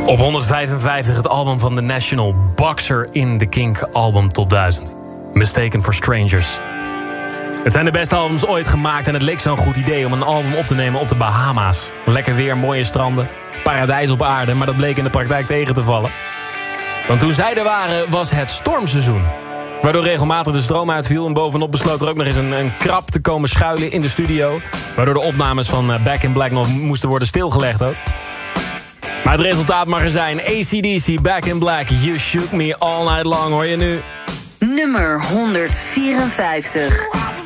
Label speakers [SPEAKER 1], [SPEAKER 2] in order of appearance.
[SPEAKER 1] Op 155 het album van The National, Boxer in de Kink Album Top 1000. Mistaken for Strangers. Het zijn de beste albums ooit gemaakt en het leek zo'n goed idee om een album op te nemen op de Bahama's. Lekker weer, mooie stranden, paradijs op aarde, maar dat bleek in de praktijk tegen te vallen. Want toen zij er waren was het stormseizoen. Waardoor regelmatig de stroom uitviel en bovenop besloot er ook nog eens een krab te komen schuilen in de studio. Waardoor de opnames van Back in Black nog moesten worden stilgelegd ook. Maar het resultaat mag er zijn. AC/DC, Back in Black, You Shook Me All Night Long, hoor je nu.
[SPEAKER 2] Nummer 154.